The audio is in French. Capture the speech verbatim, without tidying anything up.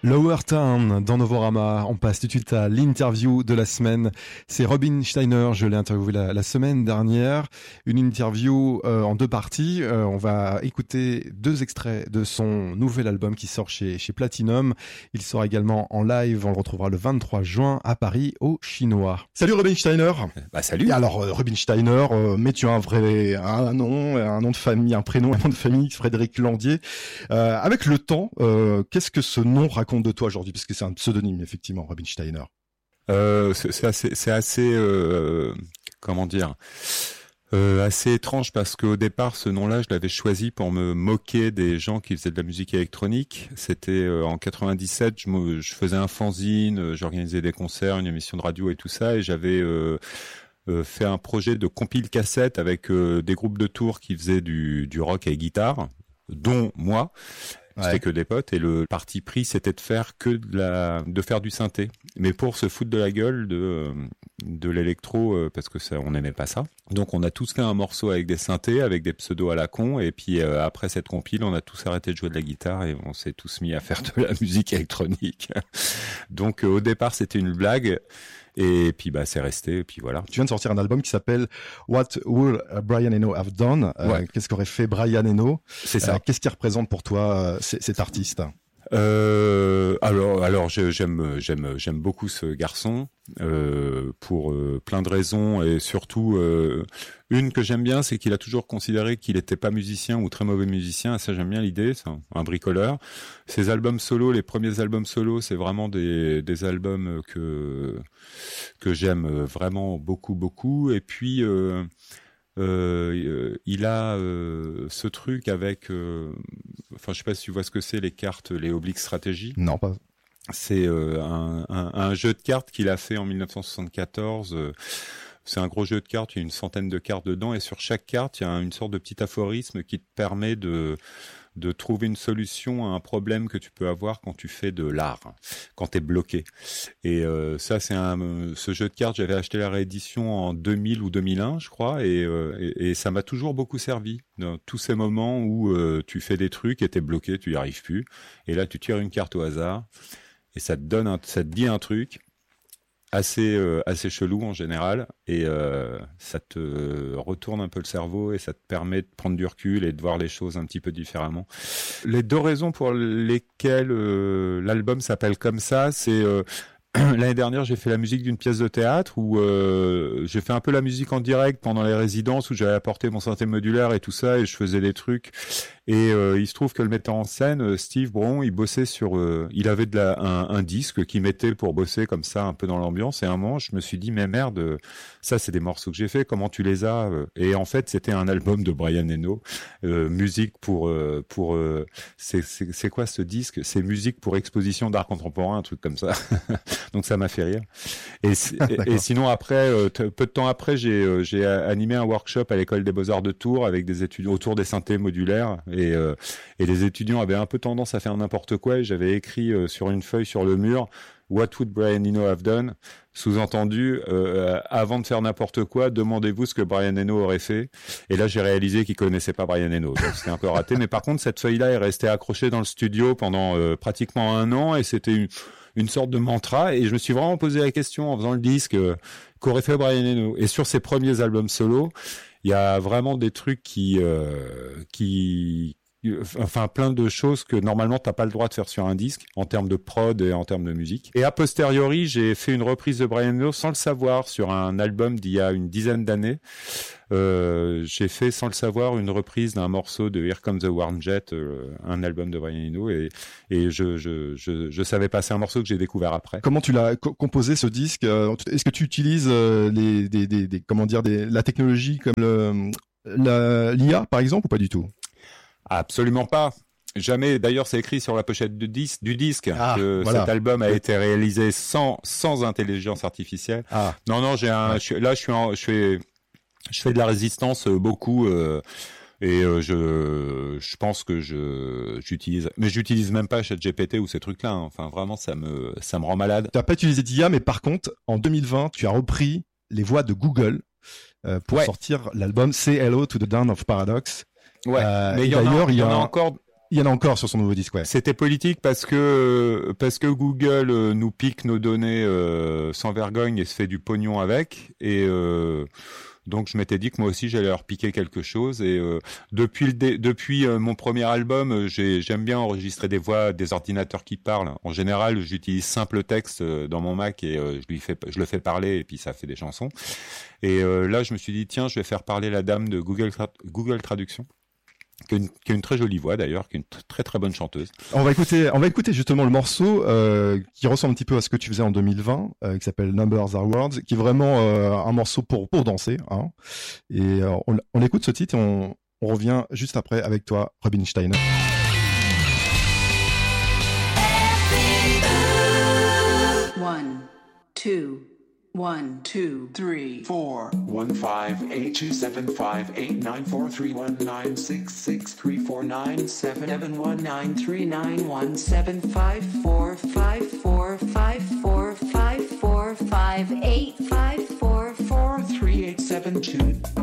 Lower Town dans Novorama. On passe tout de suite à l'interview de la semaine. C'est Robin Steiner, je l'ai interviewé la, la semaine dernière. Une interview euh, en deux parties. Euh, on va écouter deux extraits de son nouvel album qui sort chez, chez Platinum. Il sort également en live. On le retrouvera le vingt-trois juin à Paris, au Chinois. Salut Robin Steiner. Bah salut. Et alors euh, Robin Steiner, euh, mais tu as un vrai un nom, un nom de famille, un prénom, un nom de famille, Frédéric Landier. Euh, avec le temps, euh, qu'est-ce que ce nom raconte de toi aujourd'hui, parce que c'est un pseudonyme effectivement, Robin Steiner. Euh, c'est, c'est assez, c'est assez, euh, comment dire, euh, assez étrange parce qu'au départ, ce nom-là, je l'avais choisi pour me moquer des gens qui faisaient de la musique électronique. C'était euh, en quatre-vingt-dix-sept, je, me, je faisais un fanzine, j'organisais des concerts, une émission de radio et tout ça, et j'avais euh, euh, fait un projet de compile cassette avec euh, des groupes de tours qui faisaient du, du rock et guitare, dont moi. C'était ouais. que des potes, et le parti pris c'était de faire que de la, de faire du synthé, mais pour se foutre de la gueule de de l'électro, parce que ça, on n'aimait pas ça. Donc on a tous fait un morceau avec des synthés, avec des pseudos à la con, et puis euh, après cette compile, on a tous arrêté de jouer de la guitare et on s'est tous mis à faire de la musique électronique. Donc euh, au départ c'était une blague. Et puis bah c'est resté, et puis voilà. Tu viens de sortir un album qui s'appelle What Would Brian Eno Have Done. Euh, ouais. Qu'est-ce qu'aurait fait Brian Eno? C'est ça. Euh, qu'est-ce qui représente pour toi euh, c- cet artiste? Euh, alors, alors je, j'aime, j'aime, j'aime beaucoup ce garçon euh, pour euh, plein de raisons, et surtout euh, une que j'aime bien, c'est qu'il a toujours considéré qu'il n'était pas musicien ou très mauvais musicien. Et ça, j'aime bien l'idée. C'est un, un bricoleur. Ses albums solo, les premiers albums solo, c'est vraiment des, des albums que que j'aime vraiment beaucoup, beaucoup. Et puis euh, Euh, il a euh, ce truc avec, euh, enfin je sais pas si tu vois ce que c'est les cartes, les obliques stratégie. Non, pas. C'est euh, un, un, un jeu de cartes qu'il a fait en dix-neuf cent soixante-quatorze. Euh, c'est un gros jeu de cartes, il y a une centaine de cartes dedans, et sur chaque carte il y a une sorte de petit aphorisme qui te permet de de trouver une solution à un problème que tu peux avoir quand tu fais de l'art, quand t'es bloqué. Et euh, ça, c'est un, ce jeu de cartes, j'avais acheté la réédition en deux mille ou deux mille un, je crois, et, euh, et, et ça m'a toujours beaucoup servi dans tous ces moments où euh, tu fais des trucs et t'es bloqué, tu y arrives plus, et là tu tires une carte au hasard et ça te donne, un, ça te dit un truc assez euh, assez chelou en général, et euh, ça te retourne un peu le cerveau et ça te permet de prendre du recul et de voir les choses un petit peu différemment. Les deux raisons pour lesquelles euh, l'album s'appelle comme ça, c'est euh, l'année dernière, j'ai fait la musique d'une pièce de théâtre où euh, j'ai fait un peu la musique en direct pendant les résidences, où j'avais apporté mon synthé modulaire et tout ça, et je faisais des trucs. Et euh, il se trouve que le metteur en scène, Steve Bron, il bossait sur, euh, il avait de la, un, un disque qu'il mettait pour bosser comme ça un peu dans l'ambiance. Et à un moment, je me suis dit, mais merde, ça c'est des morceaux que j'ai fait, comment tu les as? Et en fait, c'était un album de Brian Eno, euh, musique pour euh, pour euh, c'est, c'est c'est quoi ce disque? C'est musique pour exposition d'art contemporain, un truc comme ça. Donc ça m'a fait rire. Et, et, et sinon après, euh, t- peu de temps après, j'ai euh, j'ai animé un workshop à l'école des Beaux-Arts de Tours avec des étudiants autour des synthés modulaires. Et, euh, et les étudiants avaient un peu tendance à faire n'importe quoi, et j'avais écrit euh, sur une feuille sur le mur « What would Brian Eno have done ?» Sous-entendu, euh, avant de faire n'importe quoi, demandez-vous ce que Brian Eno aurait fait. Et là, j'ai réalisé qu'il connaissait pas Brian Eno, donc c'était un peu raté. Mais par contre, cette feuille-là est restée accrochée dans le studio pendant euh, pratiquement un an, et c'était une, une sorte de mantra. Et je me suis vraiment posé la question en faisant le disque euh, qu'aurait fait Brian Eno. Et sur ses premiers albums solo, il y a vraiment des trucs qui euh, qui enfin plein de choses que normalement t'as pas le droit de faire sur un disque en termes de prod et en termes de musique. Et a posteriori, j'ai fait une reprise de Brian Eno sans le savoir sur un album d'il y a une dizaine d'années. Euh, j'ai fait sans le savoir une reprise d'un morceau de Here Comes the Warm Jet, euh, un album de Brian Eno, et et je je je je savais pas, c'est un morceau que j'ai découvert après. Comment tu l'as co- composé ce disque? Est-ce que tu utilises euh, les des, des des comment dire des la technologie comme le la, l'I A par exemple, ou pas du tout? Absolument pas. Jamais. D'ailleurs, c'est écrit sur la pochette du disque, du disque ah, que voilà. cet album a été réalisé sans sans intelligence artificielle. Ah. Non, non, j'ai un. Ouais. Je, là, je suis, en, je fais, je fais de la résistance beaucoup, euh, et euh, je, je pense que je, j'utilise, mais j'utilise même pas ChatGPT ou ces trucs-là. Hein. Enfin, vraiment, ça me, ça me rend malade. Tu n'as pas utilisé d'I A, mais par contre, en deux mille vingt, tu as repris les voix de Google euh, pour ouais. sortir l'album Say Hello to the Dawn of Paradox. Ouais, euh, mais il y en a, il y en a encore, Il y en a encore sur son nouveau disque, ouais. C'était politique parce que parce que Google euh, nous pique nos données euh, sans vergogne et se fait du pognon avec. Et euh, donc je m'étais dit que moi aussi j'allais leur piquer quelque chose. Et euh, depuis le dé- depuis euh, mon premier album, euh, j'ai, j'aime bien enregistrer des voix des ordinateurs qui parlent. En général, j'utilise simple texte euh, dans mon Mac et euh, je lui fais je le fais parler et puis ça fait des chansons. Et euh, là, je me suis dit tiens, je vais faire parler la dame de Google Tra- Google Traduction. Qui a, une, qui a une très jolie voix d'ailleurs, qui est une t- très très bonne chanteuse. On va écouter, on va écouter justement le morceau euh, qui ressemble un petit peu à ce que tu faisais en deux mille vingt, euh, qui s'appelle Numbers Are Words, qui est vraiment euh, un morceau pour pour danser. Hein. Et euh, on, on écoute ce titre et on, on revient juste après avec toi, Robin Steiner. One, two. One, two, three, four. One five eight two seven five eight nine four three one nine six six three four nine seven Seven one nine three nine one seven five four five four five four five four five eight five four four three eight seven two.